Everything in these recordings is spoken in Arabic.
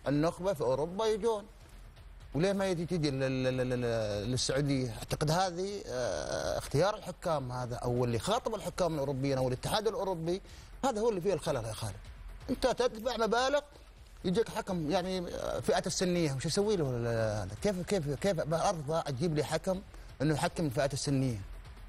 النخبه في اوروبا يجون، وليه ما تجي للسعوديه؟ اعتقد هذه اختيار الحكام هذا او اللي خاطب الحكام الاوروبيين او الاتحاد الاوروبي، هذا هو اللي فيه الخلل يا خالد. انت تدفع مبالغ يجيك حكم يعني فئه السنيه، وش اسوي له هذا؟ كيف ارضى اجيب لي حكم انه يحكم الفئات السنيه؟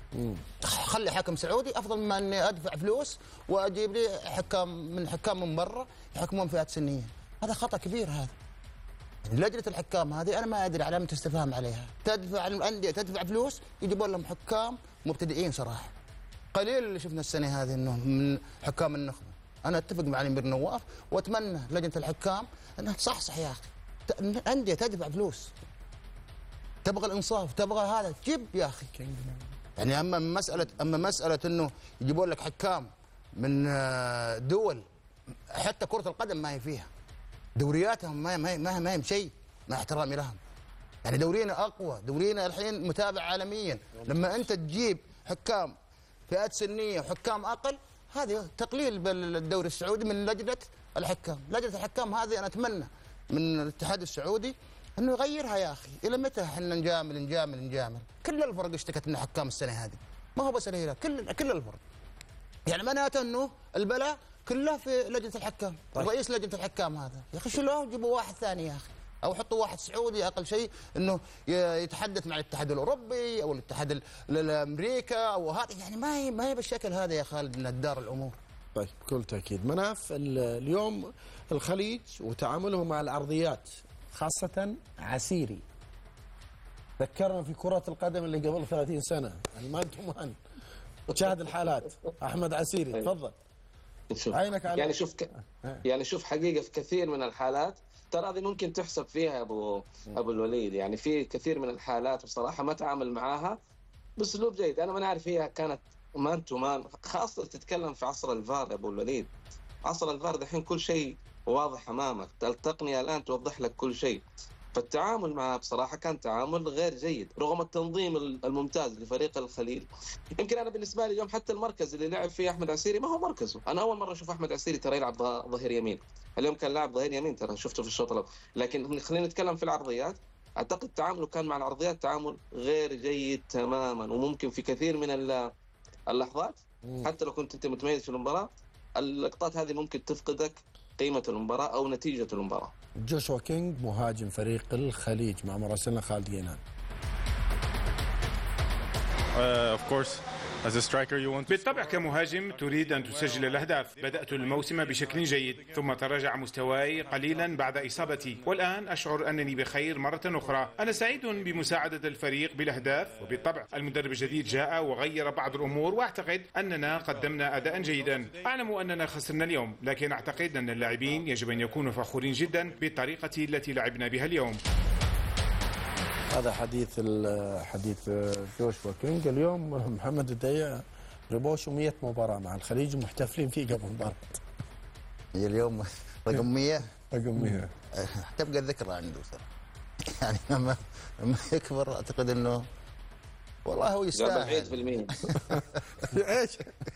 خلي حكم سعودي افضل مما اني ادفع فلوس واجيب لي حكام من برا يحكمون فئات سنيه. هذا خطا كبير هذا. يعني لجنه الحكام هذه انا ما ادري علامه استفهام عليها، تدفع الانديه تدفع فلوس يجيبون لهم حكام مبتدئين صراحه. قليل اللي شفنا السنه هذه انه من حكام النخبه. انا اتفق مع الامير نواف واتمنى لجنه الحكام انها تصحصح يا اخي. انديه تدفع فلوس، تبغى الانصاف، تبغى هذا، جيب يا اخي. يعني اما مساله انه يجيبون لك حكام من دول حتى كره القدم ما هي فيها، دورياتهم ما هي شيء، مع احترامي لهم. يعني دورينا اقوى، دورينا الحين متابع عالميا. لما انت تجيب حكام فئات سنيه وحكام اقل، هذه تقليل بالدوري السعودي من لجنه الحكام. لجنه الحكام هذه انا اتمنى من الاتحاد السعودي انه يغيرها يا اخي. الى متى احنا نجامل؟ كل الفرق اشتكت من حكام السنه هذه، ما هو بس الهلال، كل الفرق. يعني معناته انه البلاء كله في لجنه الحكام. طيب. رئيس لجنه الحكام هذا يا اخي شيلوه وجيبوا واحد ثاني يا اخي، او حطوا واحد سعودي اقل شيء انه يتحدث مع الاتحاد الاوروبي او الاتحاد الامريكا او هذا. يعني ما هي بالشكل هذا يا خالد انها تدار الامور. طيب بكل تاكيد. مناف، اليوم الخليج وتعامله مع الارضيات خاصه عسيري ذكرنا في كره القدم اللي قبل 30 سنه، المان تو مان. تشاهد الحالات. احمد عسيري تفضل. عينك على يعني شوف حقيقه في كثير من الحالات ترى هذه ممكن تحسب فيها يا ابو الوليد. يعني في كثير من الحالات بصراحه ما تعامل معاها باسلوب جيد. انا ما نعرف هي كانت مان تو مان، خاصه تتكلم في عصر الفار يا ابو الوليد. عصر الفار دحين كل شيء واضح امامك، التقنيه الان توضح لك كل شيء. فالتعامل معه بصراحه كان تعامل غير جيد رغم التنظيم الممتاز لفريق الخليل. يمكن انا بالنسبه لي اليوم حتى المركز اللي لعب فيه احمد عسيري ما هو مركزه. انا اول مره اشوف احمد عسيري ترى يلعب ظهير يمين. اليوم كان لاعب ظهير يمين ترى، شفته في الشوط الاول. لكن خلينا نتكلم في العرضيات. اعتقد تعامله كان مع العرضيات تعامل غير جيد تماما، وممكن في كثير من اللحظات حتى لو كنت انت متميز في المباراه اللقطات هذه ممكن تفقدك قيمه المباراه او نتيجه المباراه. جوشوا كينج مهاجم فريق الخليج مع مراسلنا خالد ينان. بالطبع كمهاجم تريد أن تسجل الأهداف. بدأت الموسم بشكل جيد ثم تراجع مستواي قليلا بعد إصابتي، والآن أشعر أنني بخير مرة أخرى. أنا سعيد بمساعدة الفريق بالأهداف، وبالطبع المدرب الجديد جاء وغير بعض الأمور، وأعتقد أننا قدمنا أداء جيدا. أعلم أننا خسرنا اليوم، لكن أعتقد أن اللاعبين يجب أن يكونوا فخورين جدا بالطريقة التي لعبنا بها اليوم. هذا حديث جوشوا كينج. اليوم محمد الديع ربوشوا 100 مباراة مع الخليج ومحتفلين فيه قبل المباراة. هي اليوم رقم 100. رقم 100 تبقى الذكرى عنده صراحة. يعني لما يكبر اعتقد انه والله هو يستاهل. جاب العيد في المية. ايش؟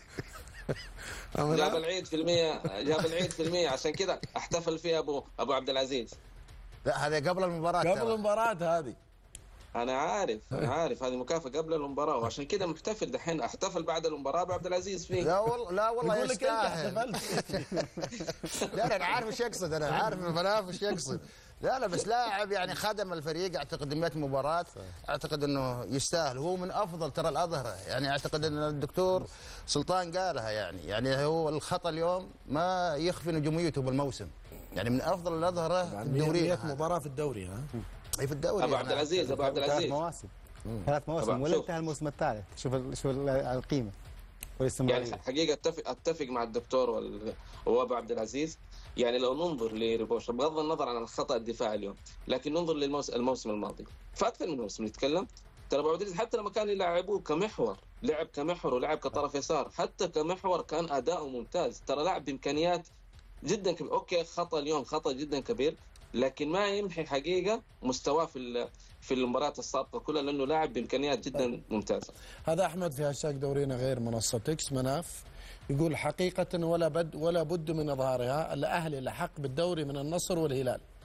جاب العيد في المية، جاب العيد في المية، عشان كذا احتفل فيه ابو عبد العزيز. لا هذا قبل المباراة. قبل المباراة هذه. أنا عارف هذه مكافأة قبل المباراة، وعشان كده محتفل دحين. احتفل بعد المباراة بعبد العزيز فيه. لا والله يستاهل. لا أنا عارف ايش يقصد، أنا عارف مناف ايش يقصد. لا بس لاعب يعني خدم الفريق اعتقد 100 مباراة، اعتقد انه يستاهل. هو من افضل ترى الاظهرة. يعني اعتقد ان الدكتور سلطان قالها، يعني هو الخطأ اليوم ما يخفي نجوميته بالموسم. يعني من افضل الاظهرة في الدوري. 100 مباراة في الدوري. في الدوري ابو عبد العزيز. 3 مواسم ولا انتهى الموسم الثالث. شوف القيمه يعني حقيقه اتفق مع الدكتور وابو عبد العزيز. يعني لو ننظر لريبوش بغض النظر عن الخطا الدفاعي اليوم، لكن ننظر للموسم الماضي فاكثر من موسم نتكلم. ترى ابو عبد العزيز حتى لما كان يلعبوه كمحور، لعب كمحور ولعب كطرف يسار، حتى كمحور كان اداؤه ممتاز. ترى لاعب بامكانيات جدا كبير. اوكي خطا اليوم خطا جدا كبير، لكن ما يمحي حقيقه مستواه في المباريات السابقه كلها، لانه لاعب بامكانيات جدا ممتازه. هذا احمد في هاشتاج دورينا غير منصه اكس. مناف يقول حقيقه ولا بد من اظهارها الاهلي لحق بالدوري من النصر والهلال.